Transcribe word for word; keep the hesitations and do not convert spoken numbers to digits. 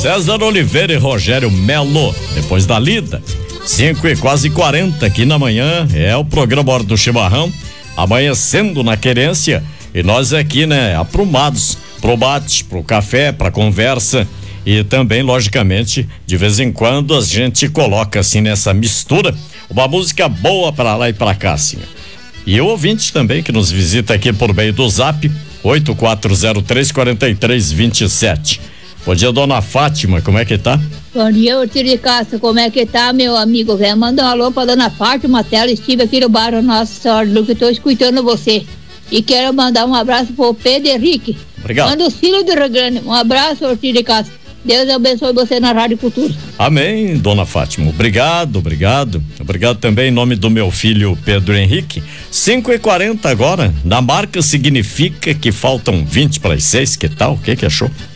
César Oliveira e Rogério Melo, depois da lida. cinco e quase quarenta aqui na manhã, é o programa Hora do Chimarrão, amanhecendo na querência, e nós aqui, né, aprumados pro bate, pro café, pra conversa, e também, logicamente, de vez em quando a gente coloca assim nessa mistura uma música boa pra lá e pra cá, assim. E o ouvinte também que nos visita aqui por meio do zap, oito quatro zero três, quatro três dois sete. Bom dia, dona Fátima, como é que tá? Bom dia, Ortiz de Castro, como é que tá, meu amigo? Quer mandar um alô pra dona Fátima, Tela, estive aqui no bairro Nossa Senhora, do que tô escutando você. E quero mandar um abraço pro Pedro Henrique. Obrigado. Manda os filhos do Rio Grande. Um abraço, Ortiz de Castro. Deus abençoe você na Rádio Cultura. Amém, dona Fátima. Obrigado, obrigado. Obrigado também em nome do meu filho Pedro Henrique. cinco e quarenta agora. Na marca significa que faltam vinte para as seis. Que tal? O que que achou?